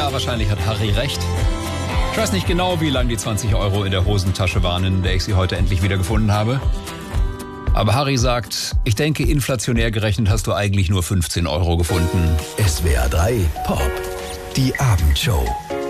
Ja, wahrscheinlich hat Harry recht. Ich weiß nicht genau, wie lang die 20 Euro in der Hosentasche waren, in der ich sie heute endlich wieder gefunden habe. Aber Harry sagt, ich denke, inflationär gerechnet hast du eigentlich nur 15 Euro gefunden. SWR 3 Pop. Die Abendshow.